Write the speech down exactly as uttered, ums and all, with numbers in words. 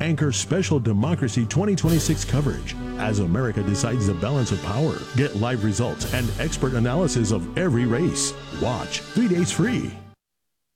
Anchor special Democracy twenty twenty-six coverage as America decides the balance of power. Get live results and expert analysis of every race. Watch three days free.